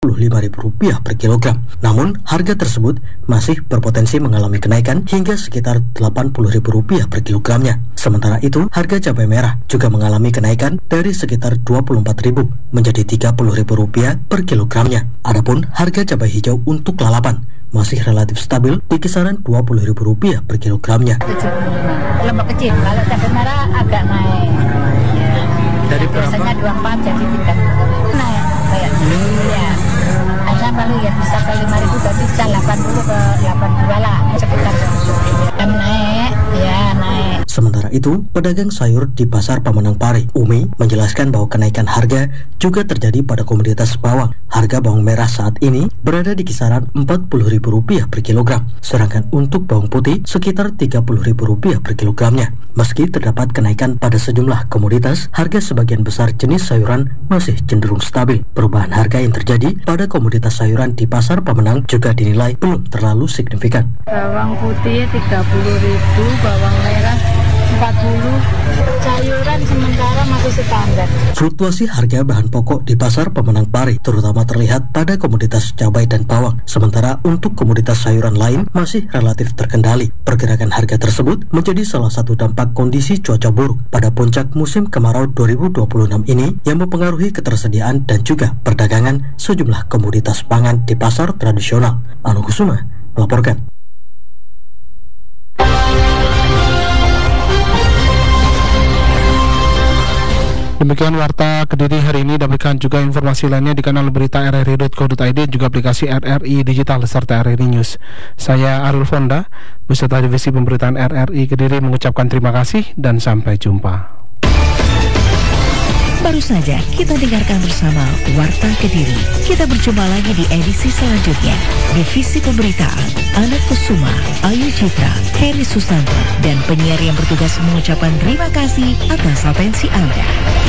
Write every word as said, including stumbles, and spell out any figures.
puluh lima ribu rupiah per kilogram. Namun, harga tersebut masih berpotensi mengalami kenaikan hingga sekitar delapan puluh ribu rupiah per kilogramnya. Sementara itu, harga cabai merah juga mengalami kenaikan dari sekitar dua puluh empat ribu menjadi tiga puluh ribu rupiah per kilogramnya. Adapun harga cabai hijau untuk lalapan masih relatif stabil di kisaran dua puluh ribu rupiah per kilogramnya. Kelompok kecil, kalau cabai merah agak naik. Ya. Dari biasanya dua puluh empat jadi tiga puluh. Naik kayak hmm. ya. Hanya kalau ya bisa ke lima ribu tapi bisa delapan puluh ke delapan puluh dua lah sekitar segitu. Dan naik, ya naik. Sementara itu, pedagang sayur di Pasar Pemenang Pari, Umi, menjelaskan bahwa kenaikan harga juga terjadi pada komoditas bawang. Harga bawang merah saat ini berada di kisaran empat puluh ribu rupiah per kilogram, sedangkan untuk bawang putih sekitar tiga puluh ribu rupiah per kilogramnya. Meski terdapat kenaikan pada sejumlah komoditas, harga sebagian besar jenis sayuran masih cenderung stabil. Perubahan harga yang terjadi pada komoditas sayuran di Pasar Pemenang juga dinilai belum terlalu signifikan. Bawang putih tiga puluh ribu, bawang merah empat puluh, sayuran sementara masih standar. Fluktuasi harga bahan pokok di Pasar Pemenang Pari terutama terlihat pada komoditas cabai dan bawang, sementara untuk komoditas sayuran lain masih relatif terkendali. Pergerakan harga tersebut menjadi salah satu dampak kondisi cuaca buruk pada puncak musim kemarau dua ribu dua puluh enam ini yang mempengaruhi ketersediaan dan juga perdagangan sejumlah komoditas pangan di pasar tradisional. Anu Kusuma melaporkan. Demikian Warta Kediri hari ini. Dapatkan juga informasi lainnya di kanal berita r r i dot co dot i d, juga aplikasi R R I Digital serta R R I News. Saya Arul Fonda beserta divisi pemberitaan R R I Kediri mengucapkan terima kasih dan sampai jumpa. Baru saja kita dengarkan bersama Warta Kediri. Kita berjumpa lagi di edisi selanjutnya. Divisi pemberitaan Anak Kusuma, Ayu Citra, Heri Susanto, dan penyiar yang bertugas mengucapkan terima kasih atas atensi Anda.